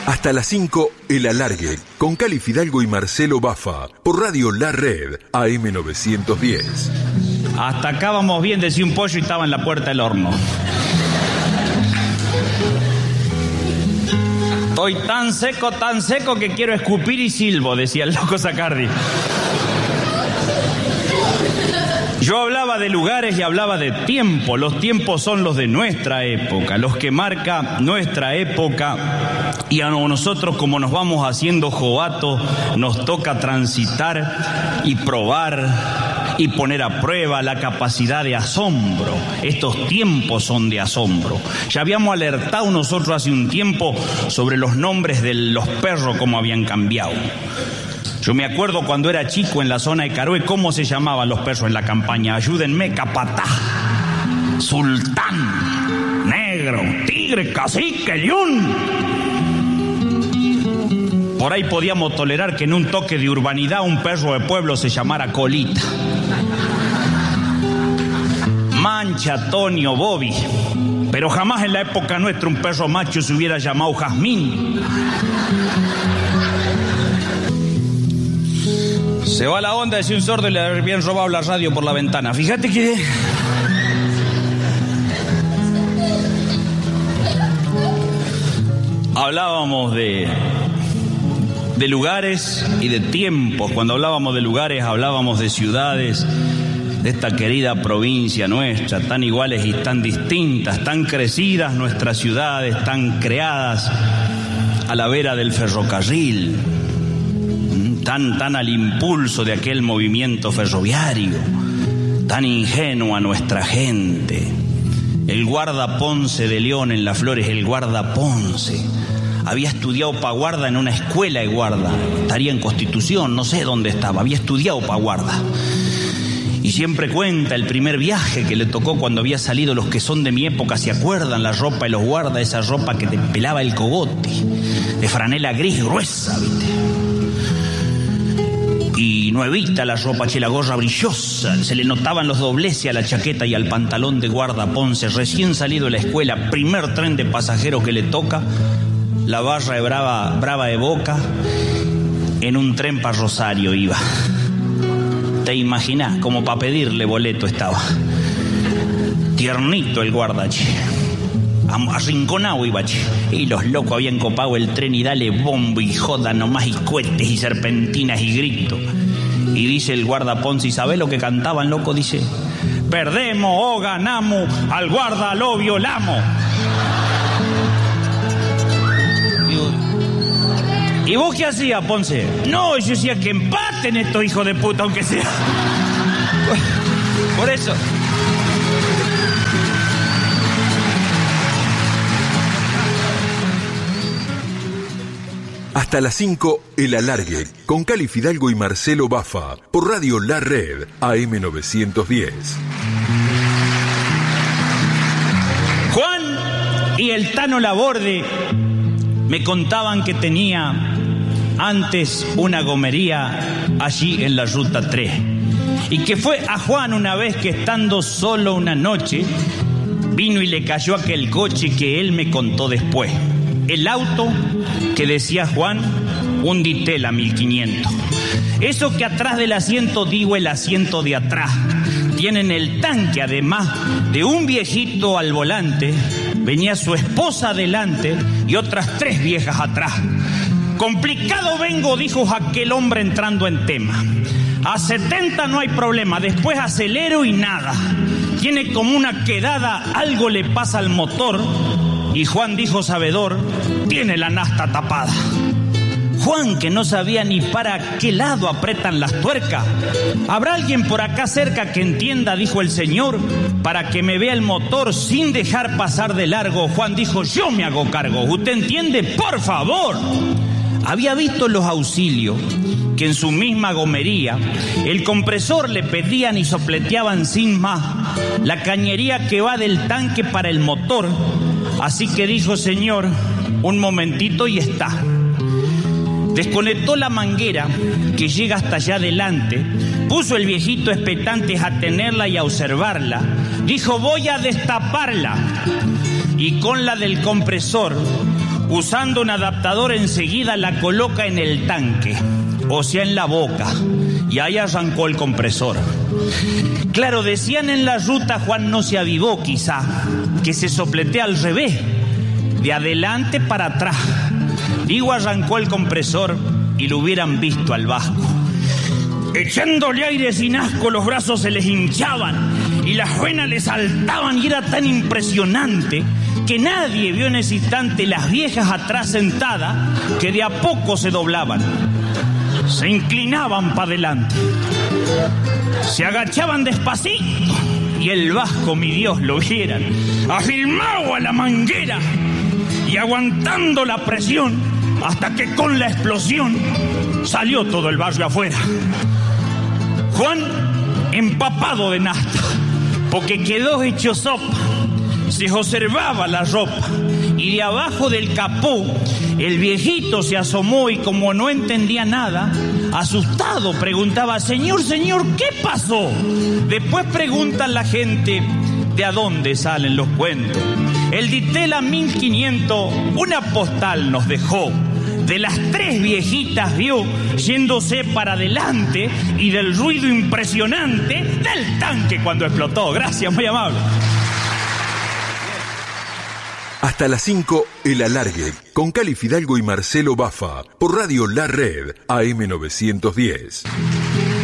Hasta las 5, El Alargue, con Cali Fidalgo y Marcelo Baffa, por Radio La Red, AM910. Hasta acá vamos bien, decía un pollo y estaba en la puerta del horno. Estoy tan seco que quiero escupir y silbo, decía el loco Zacardi. Yo hablaba de lugares y hablaba de tiempo. Los tiempos son los de nuestra época, los que marca nuestra época. Y a nosotros, como nos vamos haciendo jovatos, nos toca transitar y probar y poner a prueba la capacidad de asombro. Estos tiempos son de asombro. Ya habíamos alertado nosotros hace un tiempo sobre los nombres de los perros, cómo habían cambiado. Yo me acuerdo cuando era chico en la zona de Caroe, cómo se llamaban los perros en la campaña. Ayúdenme: Capatá, Sultán, Negro, Tigre, Cacique, León. Por ahí podíamos tolerar que en un toque de urbanidad un perro de pueblo se llamara Colita, Mancha, Tonio, Bobby. Pero jamás en la época nuestra un perro macho se hubiera llamado Jazmín. Se va la onda, decía un sordo, y le habían robado la radio por la ventana. Fíjate que... hablábamos de lugares y de tiempos. Cuando hablábamos de lugares, hablábamos de ciudades, de esta querida provincia nuestra, tan iguales y tan distintas, tan crecidas nuestras ciudades, tan creadas a la vera del ferrocarril, tan al impulso de aquel movimiento ferroviario, tan ingenua nuestra gente. El guarda Ponce de León en Las Flores, el guarda Ponce, había estudiado pa' guarda en una escuela de guarda, estaría en Constitución, no sé dónde estaba, había estudiado pa' guarda. Y siempre cuenta el primer viaje que le tocó cuando había salido. Los que son de mi época se acuerdan la ropa de los guardas, esa ropa que te pelaba el cogote, de franela gris gruesa, ¿viste? Y nuevita la ropa, la gorra brillosa, se le notaban los dobleces a la chaqueta y al pantalón de guarda Ponce, recién salido de la escuela, primer tren de pasajeros que le toca, la barra de brava de Boca, en un tren para Rosario iba. Te imaginás, como para pedirle boleto estaba. Tiernito el guarda, che. Arrinconado iba, che. Y los locos habían copado el tren y dale bombo y joda nomás y cohetes y serpentinas y gritos. Y dice el guarda Ponce, ¿y sabés lo que cantaban, loco? Dice: perdemos o ganamos, al guarda lo violamos. ¿Y vos qué hacías, Ponce? No, yo decía que empaten estos hijos de puta, aunque sea. Por eso. Hasta las 5, El Alargue, con Cali Fidalgo y Marcelo Baffa, por Radio La Red, AM910. Juan y el Tano Laborde me contaban que tenía antes una gomería allí en la Ruta 3. Y que fue a Juan una vez que, estando solo una noche, vino y le cayó aquel coche que él me contó después. El auto que, decía Juan, un Ditela 1500. Eso que atrás del asiento, digo el asiento de atrás, tienen el tanque, además de un viejito al volante, venía su esposa adelante y otras 3 viejas atrás. Complicado vengo, dijo aquel hombre entrando en tema. A 70 no hay problema, después acelero y nada. Tiene como una quedada, algo le pasa al motor. Y Juan dijo sabedor, tiene la nafta tapada. Juan, que no sabía ni para qué lado apretan las tuercas. ¿Habrá alguien por acá cerca que entienda?, dijo el señor, para que me vea el motor sin dejar pasar de largo. Juan dijo, yo me hago cargo. ¿Usted entiende? Por favor. Había visto los auxilios que en su misma gomería el compresor le pedían y sopleteaban sin más la cañería que va del tanque para el motor. Así que dijo, señor, un momentito y está. Desconectó la manguera que llega hasta allá adelante, puso el viejito expectante a tenerla y a observarla. Dijo, voy a destaparla. Y con la del compresor usando un adaptador enseguida la coloca en el tanque, o sea en la boca, y ahí arrancó el compresor. Claro, decían en la ruta, Juan no se avivó quizá, que se sopletea al revés, de adelante para atrás. Digo, arrancó el compresor y lo hubieran visto al vasco. Echándole aire sin asco, los brazos se les hinchaban y las venas le saltaban, y era tan impresionante que nadie vio en ese instante las viejas atrás sentadas, que de a poco se doblaban, se inclinaban para adelante, se agachaban despacito, y el vasco, mi Dios, lo vieran, afirmado a la manguera y aguantando la presión, hasta que con la explosión salió todo el barrio afuera. Juan empapado de nafta, porque quedó hecho sopa, se observaba la ropa, y de abajo del capó el viejito se asomó y, como no entendía nada, asustado preguntaba: señor, ¿qué pasó? Después preguntan la gente de a dónde salen los cuentos. El Ditela 1500 una postal nos dejó. De las 3 viejitas vio yéndose para adelante, y del ruido impresionante del tanque cuando explotó. Gracias, muy amable. Hasta las 5, El Alargue, con Cali Fidalgo y Marcelo Baffa, por Radio La Red, AM 910.